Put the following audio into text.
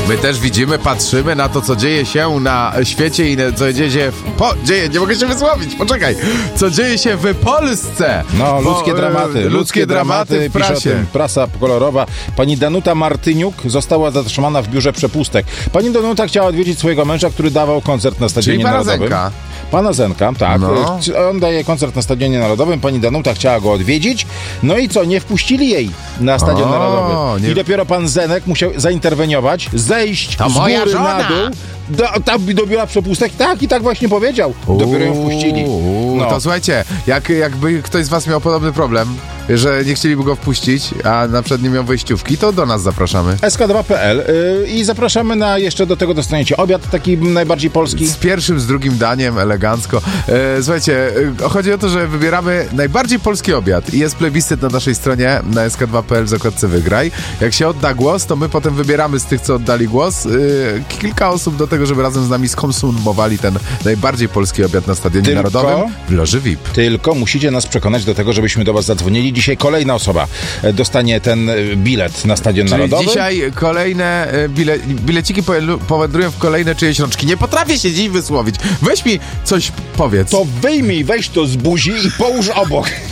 My też widzimy, patrzymy na to, co dzieje się na świecie i co dzieje się nie mogę się wysłowić, poczekaj. Co dzieje się w Polsce. No, ludzkie dramaty w prasie. Pisze o tym prasa kolorowa. Pani Danuta Martyniuk została zatrzymana w biurze przepustek. Pani Danuta chciała odwiedzić swojego męża, który dawał koncert na Stadionie Narodowym. Zenka. Pana Zenka, tak. No. On daje koncert na Stadionie Narodowym. Pani Danuta chciała go odwiedzić. No i co? Nie wpuścili jej na Stadion Narodowy. I dopiero pan Zenek musiał zainterweniować, zejść z góry na dół. Tam do biura przepustek. Tak, i tak właśnie powiedział. Dopiero ją wpuścili. No. To słuchajcie, jakby ktoś z was miał podobny problem, że nie chcieliby go wpuścić, a na przykład nie miał wejściówki, to do nas zapraszamy. sk2.pl i zapraszamy jeszcze do tego dostaniecie obiad taki najbardziej polski. Z pierwszym, z drugim daniem, elegancko. Słuchajcie, chodzi o to, że wybieramy najbardziej polski obiad i jest plebiscyt na naszej stronie na sk2.pl w zakładce Wygraj. Jak się odda głos, to my potem wybieramy z tych, co oddali głos, kilka osób do tego, żeby razem z nami skonsumowali ten najbardziej polski obiad na Stadionie Narodowym w loży VIP. Tylko musicie nas przekonać do tego, żebyśmy do was zadzwonili. Dzisiaj kolejna osoba dostanie ten bilet na Stadion Narodowy. Dzisiaj kolejne bileciki powędrują w kolejne czyjeś rączki. Nie potrafię się dziś wysłowić. Weź mi coś powiedz. To wyjmij, weź to z buzi i połóż obok.